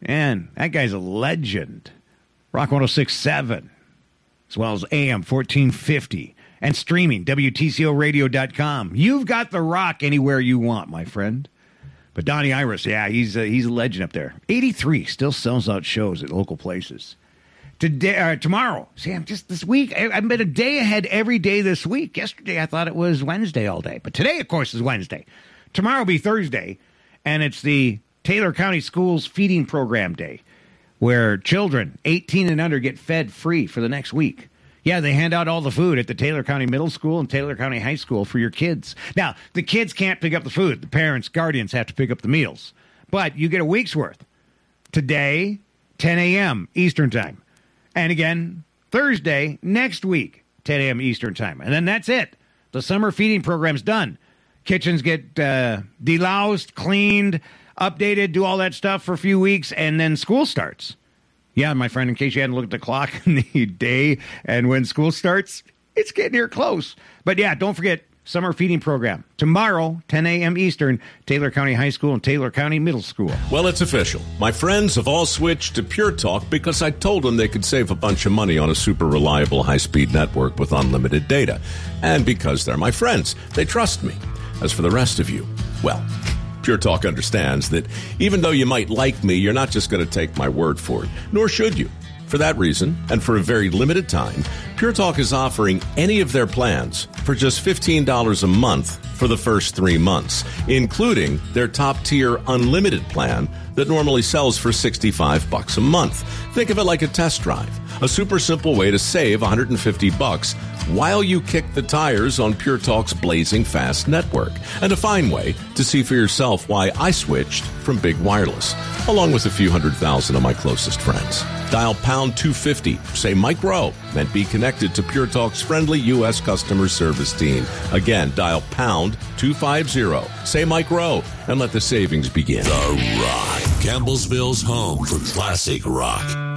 Man, that guy's a legend. Rock 106.7, as well as AM 1450. And streaming, WTCOradio.com. You've got the Rock anywhere you want, my friend. But Donnie Iris, yeah, he's a legend up there. 83, still sells out shows at local places. Tomorrow, Sam, just this week, I've been a day ahead every day this week. Yesterday, I thought it was Wednesday all day. But today, of course, is Wednesday. Tomorrow will be Thursday, and it's the Taylor County Schools Feeding Program Day, where children 18 and under get fed free for the next week. Yeah, they hand out all the food at the Taylor County Middle School and Taylor County High School for your kids. Now, the kids can't pick up the food. The parents, guardians have to pick up the meals. But you get a week's worth. Today, 10 a.m. Eastern Time. And again, Thursday, next week, 10 a.m. Eastern Time. And then that's it. The summer feeding program's done. Kitchens get deloused, cleaned, updated, do all that stuff for a few weeks, and then school starts. Yeah, my friend, in case you hadn't looked at the clock in the day and when school starts, it's getting here close. But yeah, don't forget, summer feeding program. Tomorrow, 10 a.m. Eastern, Taylor County High School and Taylor County Middle School. Well, it's official. My friends have all switched to Pure Talk because I told them they could save a bunch of money on a super reliable high-speed network with unlimited data. And because they're my friends, they trust me. As for the rest of you, well, Pure Talk understands that even though you might like me, you're not just going to take my word for it, nor should you. For that reason, and for a very limited time, Pure Talk is offering any of their plans for just $15 a month for the first 3 months, including their top-tier unlimited plan that normally sells for $65 a month. Think of it like a test drive, a super simple way to save $150 while you kick the tires on Pure Talk's blazing fast network, and a fine way to see for yourself why I switched from Big Wireless, along with a few 100,000 of my closest friends. Dial pound 250, say Mike Rowe, and be connected to Pure Talk's friendly U.S. customer service team. Again, dial pound 250, say Mike Rowe, and let the savings begin. The Rock, Campbellsville's home for classic rock.